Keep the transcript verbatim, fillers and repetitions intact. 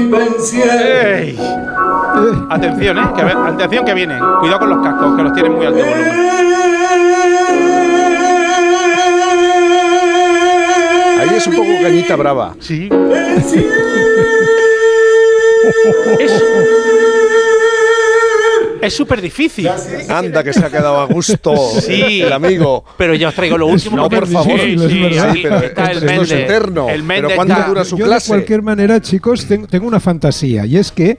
Ey. Atención, eh, que, atención que vienen. Cuidado con los cascos, que los tienen muy alto volumen. Ahí es un poco Cañita Brava. Sí. Es es súper difícil. Anda, que se ha quedado a gusto sí, el amigo. Pero ya os traigo lo último. No, por favor. Sí, sí, sí, sí, pero está esto, el esto es eterno. El ¿Pero cuánto está. dura su Yo clase? de cualquier manera, chicos, tengo, tengo una fantasía, y es que